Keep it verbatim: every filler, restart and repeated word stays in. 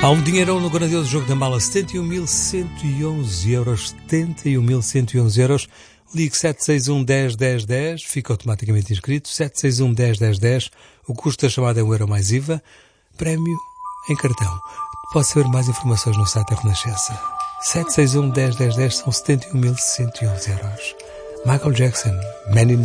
Há um dinheirão no grandioso jogo da mala, setenta e um mil cento e onze euros, setenta e um mil cento e onze euros. Ligue sete seis um, dez, dez, dez, fica automaticamente inscrito, sete seis um, dez, dez, dez. O custo da chamada é um euro mais I V A. Prémio em cartão. Pode saber mais informações no site da Renascença. sete seis um, dez, dez, dez são setenta e um mil cento e onze euros. Michael Jackson, Man in